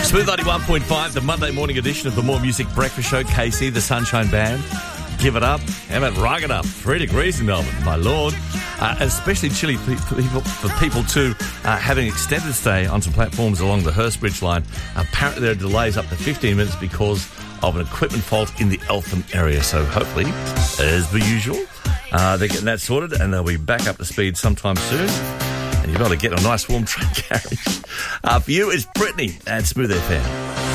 Smooth 91.5, the Monday morning edition of the More Music Breakfast Show. KC, the Sunshine Band. Give it up. How about rug it up? 3 degrees in Melbourne, my lord. Especially chilly for people too, having extended stay on some platforms along the Hurstbridge line. Apparently there are delays up to 15 minutes because of an equipment fault in the Eltham area. So hopefully, as per usual, they're getting that sorted and they'll be back up to speed sometime soon. And you've got to get a nice warm train carriage. For you, it's Brittany and Smooth FM.